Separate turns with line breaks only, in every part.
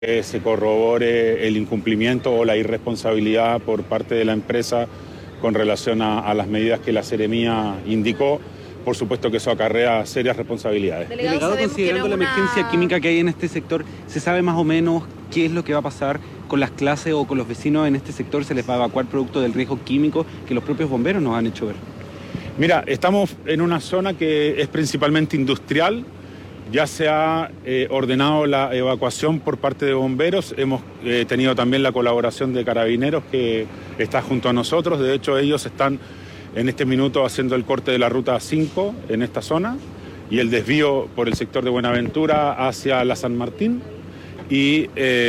que se corrobore el incumplimiento o la irresponsabilidad por parte de la empresa con relación a las medidas que la Seremía indicó. Por supuesto que eso acarrea serias responsabilidades.
Delegado, considerando la emergencia química que hay en este sector, ¿se sabe más o menos qué es lo que va a pasar con las clases o con los vecinos en este sector? ¿Se les va a evacuar producto del riesgo químico que los propios bomberos nos han hecho ver?
Mira, estamos en una zona que es principalmente industrial. Ya se ha ordenado la evacuación por parte de bomberos. Hemos tenido también la colaboración de Carabineros, que está junto a nosotros. De hecho, ellos están en este minuto haciendo el corte de la ruta 5 en esta zona y el desvío por el sector de Buenaventura hacia la San Martín. Y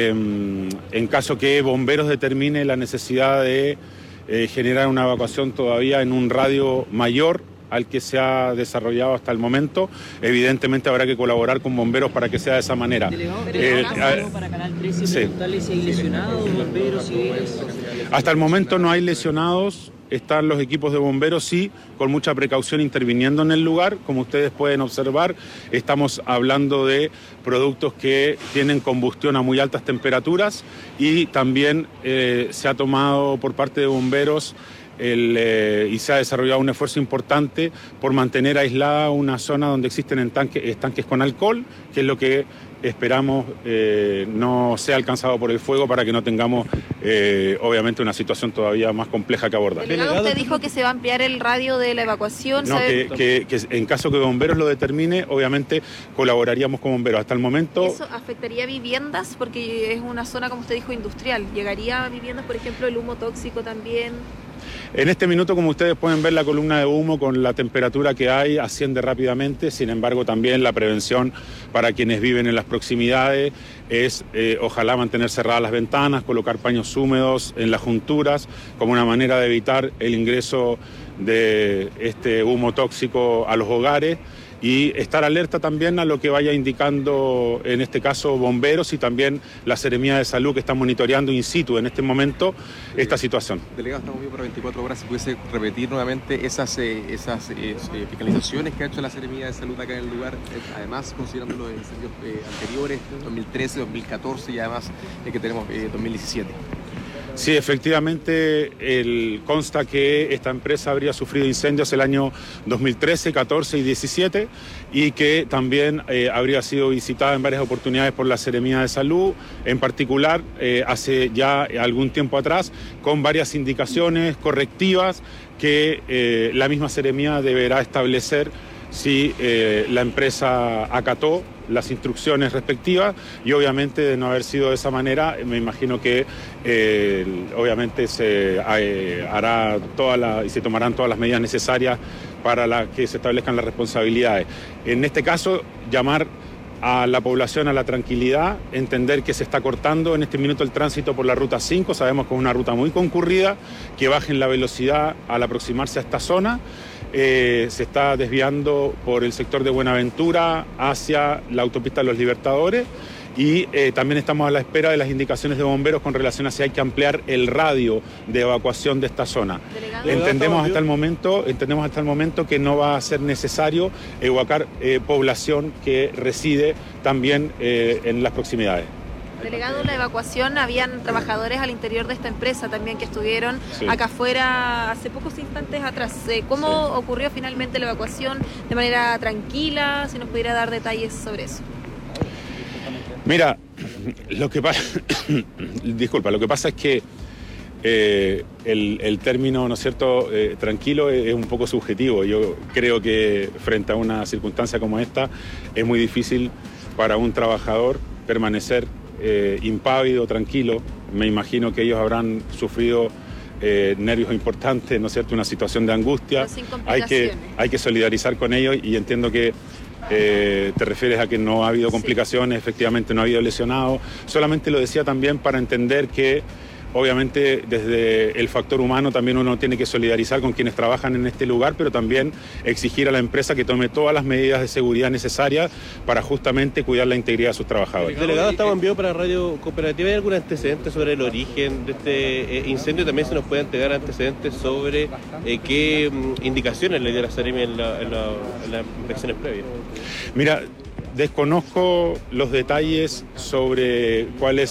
en caso que bomberos determine la necesidad de generar una evacuación todavía en un radio mayor al que se ha desarrollado hasta el momento, evidentemente habrá que colaborar con bomberos para que sea de esa manera.
Para Canal 13, preguntarle si hay lesionados, bomberos, civiles.
Hasta el momento no hay lesionados. Están los equipos de bomberos, sí, con mucha precaución interviniendo en el lugar. Como ustedes pueden observar, estamos hablando de productos que tienen combustión a muy altas temperaturas y también se ha tomado por parte de bomberos y se ha desarrollado un esfuerzo importante por mantener aislada una zona donde existen estanques con alcohol, que es lo que esperamos no sea alcanzado por el fuego para que no tengamos obviamente una situación todavía más compleja que abordar.
Delegado, usted dijo que se va a ampliar el radio de la evacuación.
No, que en caso que bomberos lo determine, obviamente colaboraríamos con bomberos. Hasta el momento...
¿Eso afectaría viviendas? Porque es una zona, como usted dijo, industrial. ¿Llegaría a viviendas, por ejemplo, el humo tóxico también?
En este minuto, como ustedes pueden ver, la columna de humo con la temperatura que hay asciende rápidamente. Sin embargo, también la prevención para quienes viven en las proximidades es ojalá mantener cerradas las ventanas, colocar paños húmedos en las junturas como una manera de evitar el ingreso de este humo tóxico a los hogares y estar alerta también a lo que vaya indicando, en este caso, bomberos y también la Seremía de Salud, que está monitoreando in situ en este momento esta situación.
Delegado, estamos bien para 24 horas. Si pudiese repetir nuevamente esas fiscalizaciones que ha hecho la Seremía de Salud acá en el lugar, además considerando los incendios anteriores, 2013, 2014 y además que tenemos 2017.
Sí, efectivamente, consta que esta empresa habría sufrido incendios el año 2013, 14 y 17 y que también habría sido visitada en varias oportunidades por la Seremía de Salud, en particular hace ya algún tiempo atrás, con varias indicaciones correctivas que la misma Seremía deberá establecer si la empresa acató las instrucciones respectivas y obviamente de no haber sido de esa manera, me imagino que obviamente se hará y se tomarán todas las medidas necesarias para que se establezcan las responsabilidades. En este caso, llamar a la población a la tranquilidad, entender que se está cortando en este minuto el tránsito por la ruta 5, sabemos que es una ruta muy concurrida, que bajen la velocidad al aproximarse a esta zona. Se está desviando por el sector de Buenaventura hacia la autopista de los Libertadores y también estamos a la espera de las indicaciones de bomberos con relación a si hay que ampliar el radio de evacuación de esta zona. Entendemos hasta el momento que no va a ser necesario evacuar población que reside también en las proximidades.
Delegado, la evacuación, habían trabajadores al interior de esta empresa también que estuvieron acá afuera hace pocos instantes atrás. ¿Cómo ocurrió finalmente la evacuación de manera tranquila? Si nos pudiera dar detalles sobre eso.
Mira, lo que pasa es que el término, ¿no es cierto?, tranquilo es un poco subjetivo. Yo creo que frente a una circunstancia como esta es muy difícil para un trabajador permanecer impávido, tranquilo. Me imagino que ellos habrán sufrido nervios importantes, ¿no es cierto?, una situación de angustia. Hay que solidarizar con ellos y entiendo que te refieres a que no ha habido complicaciones, efectivamente no ha habido lesionados. Solamente lo decía también para entender que obviamente desde el factor humano también uno tiene que solidarizar con quienes trabajan en este lugar, pero también exigir a la empresa que tome todas las medidas de seguridad necesarias para justamente cuidar la integridad de sus trabajadores.
Delegado, estamos en vivo para Radio Cooperativa. ¿Hay algún antecedente sobre el origen de este incendio? También se nos puede entregar antecedentes sobre qué indicaciones le dio la Seremía en las inspecciones previas.
Mira, Desconozco los detalles sobre cuál es